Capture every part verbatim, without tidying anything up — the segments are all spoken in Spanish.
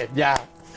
ya.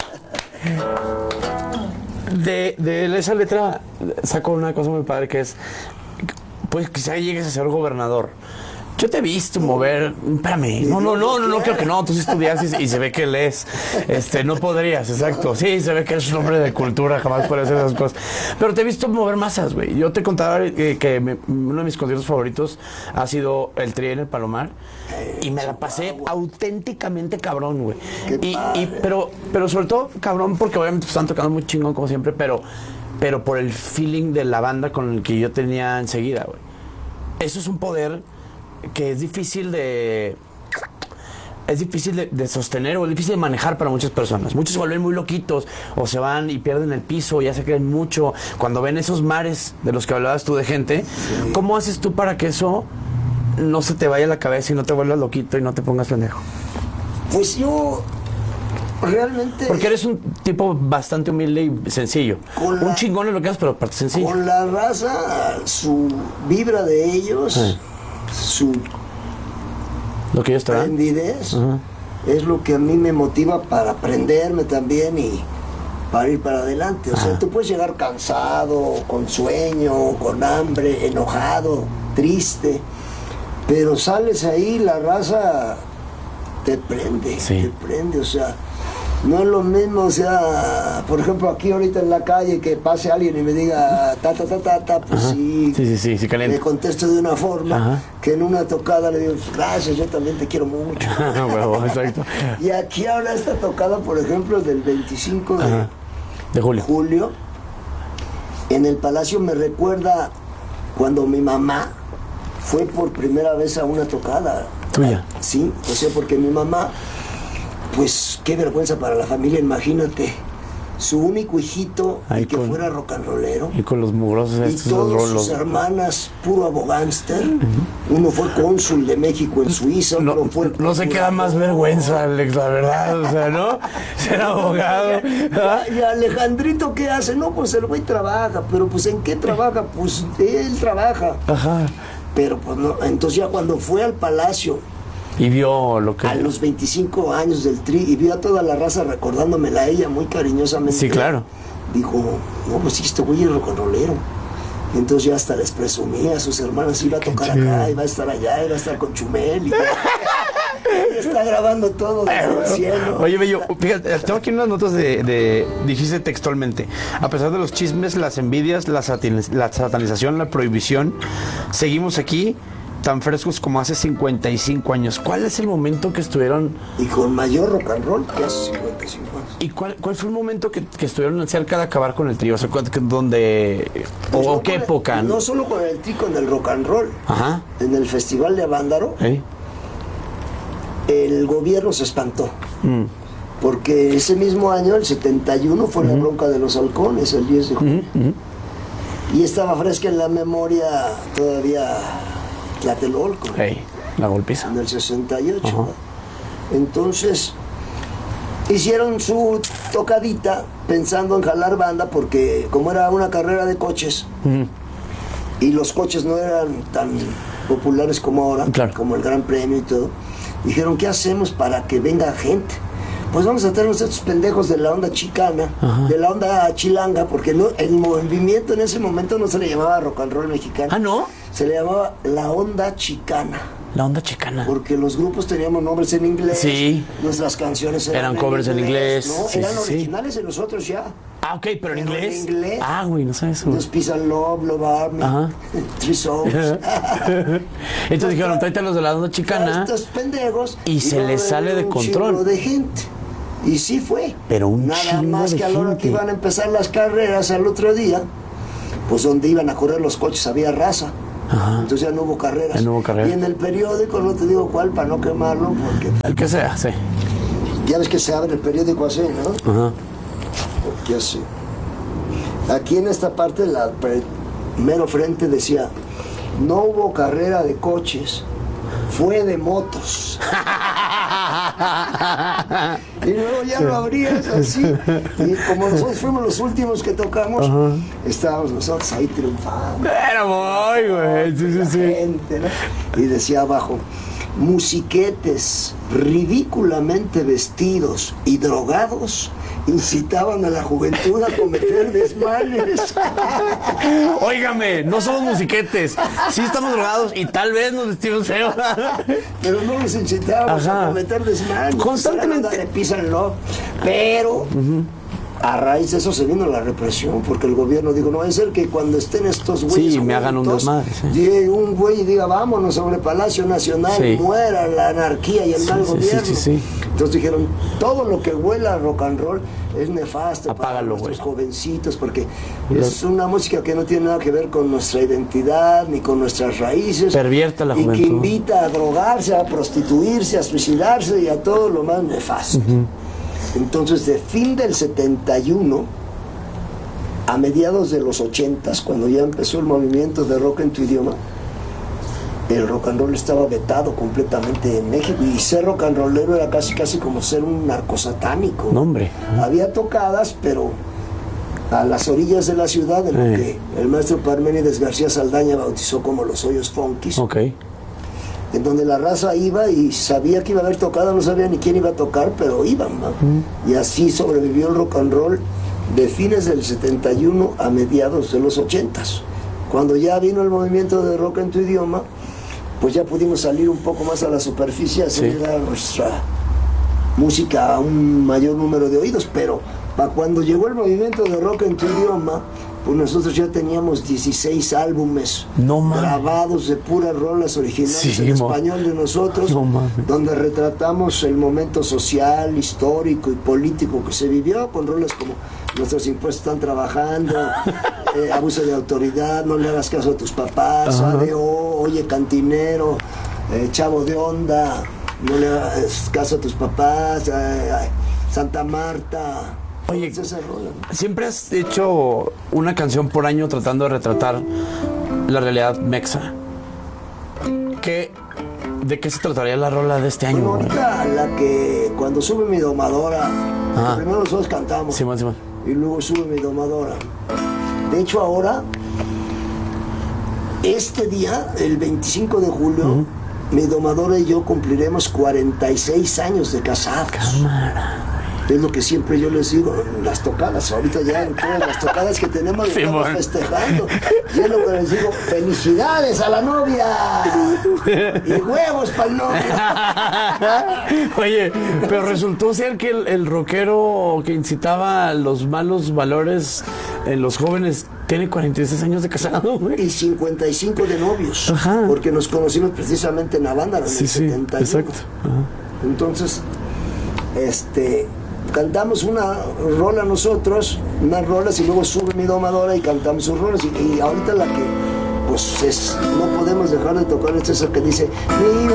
De, de esa letra saco una cosa muy padre que es, pues quizá llegues a ser gobernador. Yo te he visto mover, espérame, no, no, no, no, no, creo que no, tú sí estudias y, y se ve que lees, este, no podrías, exacto, sí, se ve que eres un hombre de cultura, jamás puedes hacer esas cosas, pero te he visto mover masas, güey. Yo te contaba que, que me, uno de mis conciertos favoritos ha sido el Tri en el Palomar y me la pasé auténticamente cabrón, güey, y, y, pero, pero sobre todo cabrón porque obviamente están tocando muy chingón como siempre, pero, pero por el feeling de la banda con el que yo tenía enseguida, güey. Eso es un poder que es difícil de es difícil de, de sostener o es difícil de manejar para muchas personas. Muchos se vuelven muy loquitos o se van y pierden el piso, ya se creen mucho. Cuando ven esos mares de los que hablabas tú de gente, sí. ¿Cómo haces tú para que eso no se te vaya a la cabeza y no te vuelvas loquito y no te pongas pendejo? Pues yo realmente... Porque eres un tipo bastante humilde y sencillo. Un la, chingón en lo que haces, pero parte sencillo. Con la raza, su vibra de ellos... Sí. Su lo que ellos te dan, candidez, uh-huh. Es lo que a mí me motiva para aprenderme también y para ir para adelante. O uh-huh. sea, tú puedes llegar cansado, con sueño, con hambre, enojado, triste, pero sales ahí, la raza te prende, sí. te prende, o sea, no es lo mismo, o sea, por ejemplo, aquí ahorita en la calle que pase alguien y me diga ta ta ta ta ta, pues sí, sí, sí, sí, sí, caliente. Le contesto de una forma Ajá. que en una tocada le digo, gracias, yo también te quiero mucho. Bueno, exacto. Y aquí ahora esta tocada, por ejemplo, del veinticinco de, de julio. julio, en el Palacio me recuerda cuando mi mamá fue por primera vez a una tocada. ¿Tuya? Sí, o sea, porque mi mamá... Pues qué vergüenza para la familia, imagínate, su único hijito y que con, fuera rock and rollero. Y con los mugrosos y estos todos rolos. sus hermanas, puro abogánster. Uh-huh. Uno fue cónsul de México en Suiza, no, otro fue... No se queda más vergüenza, Alex, la verdad, o sea, ¿no? Ser abogado. Y, y Alejandrito, ¿qué hace? No, pues el güey trabaja, pero pues ¿en qué trabaja? Pues él trabaja. Ajá. Pero pues no, entonces ya cuando fue al Palacio... Y vio lo que... A los veinticinco años del Tri, y vio a toda la raza recordándomela a ella muy cariñosamente. Sí, claro. Dijo, no, pues sí, este güey es rock and rollero. Y entonces ya hasta les presumía a sus hermanas, iba a tocar acá, iba a estar allá, iba a estar con Chumel. Y está grabando todo desde el cielo. Oye, Bello, fíjate, tengo aquí unas notas de, de... Dijiste textualmente, a pesar de los chismes, las envidias, la, satin, la satanización, la prohibición, seguimos aquí... tan frescos como hace cincuenta y cinco años. ¿Cuál es el momento que estuvieron? Y con mayor rock and roll que hace cincuenta y cinco años. ¿Y cuál, cuál fue el momento que, que estuvieron cerca de acabar con el trío? O sea, ¿dónde? Pues ¿O no qué época? El, no solo con el trío, con el rock and roll. Ajá. En el Festival de Avándaro, ¿Eh? el gobierno se espantó. Mm. Porque ese mismo año, el setenta y uno, fue uh-huh. la bronca de los halcones, el diez de junio. Uh-huh. Uh-huh. Y estaba fresca en la memoria todavía... Tlatelolco, hey, la golpiza en el sesenta y ocho. Uh-huh. Entonces hicieron su tocadita pensando en jalar banda porque como era una carrera de coches uh-huh. y los coches no eran tan populares como ahora, claro. como el Gran Premio y todo, dijeron, ¿qué hacemos para que venga gente? Pues vamos a traernos estos pendejos de la onda chicana, uh-huh. de la onda chilanga, porque no, el movimiento en ese momento no se le llamaba rock and roll mexicano. ¿Ah, no? Se le llamaba la onda chicana. La onda chicana. Porque los grupos teníamos nombres en inglés. Sí. Nuestras canciones eran, eran covers en inglés. ¿no? Sí, eran sí, originales de nosotros ya. Ah, ok, pero en inglés. En inglés. Ah, güey, no sabes eso. Nos Peace and Love, Love Army, Ajá. Three Souls. Entonces dijeron, tráete a los de la onda chicana. Estos pendejos. Y, y se les sale de control. De gente. Y sí fue. Pero un Nada más que a la hora que iban a empezar las carreras al otro día, pues donde iban a correr los coches había raza. Ajá. Entonces ya no hubo carreras. Ya no hubo carreras. Y en el periódico, no te digo cuál, para no quemarlo, porque... El que sea, sí. Ya ves que se abre el periódico así, ¿no? Ajá. Porque así. Aquí en esta parte, la mero frente decía, no hubo carrera de coches, fue de motos. Y luego ya lo abrías así. Y como nosotros fuimos los últimos que tocamos, uh-huh. estábamos nosotros ahí triunfando. Era muy, güey. Sí, sí, sí. Gente, ¿no? Y decía abajo, musiquetes, ridículamente vestidos y drogados, incitaban a la juventud a cometer desmanes. Óigame, no somos musiquetes. Sí estamos drogados y tal vez nos vestimos feo. Pero no los incitábamos Ajá. a cometer desmanes. Constantemente. Le pisan, ¿no? Pero uh-huh. a raíz de eso se vino la represión, porque el gobierno dijo, no va a ser que cuando estén estos güeyes sí, me hagan un desmadre. Sí. Llegue un güey y diga, vámonos sobre Palacio Nacional, sí. muera la anarquía y el sí, mal sí, gobierno. Sí, sí, sí. Entonces dijeron, todo lo que huela a rock and roll es nefasto. Apágalo, para nuestros güey. jovencitos, porque Los... es una música que no tiene nada que ver con nuestra identidad ni con nuestras raíces. Pervierta la y juventud. Que invita a drogarse, a prostituirse, a suicidarse y a todo lo más nefasto. Uh-huh. Entonces, de fin del setenta y uno a mediados de los ochentas, cuando ya empezó el movimiento de rock en tu idioma, el rock and roll estaba vetado completamente en México, y ser rock and rollero era casi casi como ser un narcosatánico. No, hombre. Había tocadas, pero a las orillas de la ciudad, en lo que el maestro Parménides García Saldaña bautizó como los hoyos funkis. Okay. En donde la raza iba y sabía que iba a haber tocada, no sabía ni quién iba a tocar, pero iban, ¿no? Mm. Y así sobrevivió el rock and roll de fines del setenta y uno a mediados de los ochentas. Cuando ya vino el movimiento de rock en tu idioma, pues ya pudimos salir un poco más a la superficie, hacer llegar sí. nuestra música a un mayor número de oídos, pero para cuando llegó el movimiento de rock en tu idioma, pues nosotros ya teníamos dieciséis álbumes no, grabados de puras rolas originales sí, en español de nosotros, no, donde retratamos el momento social, histórico y político que se vivió, con rolas como Nuestros impuestos están trabajando, eh, Abuso de autoridad, No le hagas caso a tus papás, A D O, Oye Cantinero, eh, Chavo de onda, No le hagas caso a tus papás, eh, Santa Marta. Oye, siempre has hecho una canción por año tratando de retratar la realidad mexa. ¿Qué, ¿De qué se trataría la rola de este año? Bueno, ahorita la que cuando sube mi domadora, ah. primero nosotros cantamos Simón, Simón. y luego sube mi domadora. De hecho ahora, este día, el veinticinco de julio, uh-huh. mi domadora y yo cumpliremos cuarenta y seis años de casados. Cámara. Es lo que siempre yo les digo, las tocadas, ahorita ya en todas las tocadas que tenemos sí, estamos bueno. festejando. Y es lo que les digo, felicidades a la novia y huevos para el novio. Oye, pero resultó ser que el, el rockero que incitaba los malos valores en los jóvenes tiene cuarenta y seis años de casado, güey. Y cincuenta y cinco de novios. Ajá. Porque nos conocimos precisamente en Avándaro, en sí, el sí, setenta y uno. Exacto. Ajá. Entonces, este... cantamos una rola nosotros, unas rolas, y luego sube mi domadora y cantamos sus rolas. Y, y ahorita la que, pues, es, no podemos dejar de tocar es esa que dice...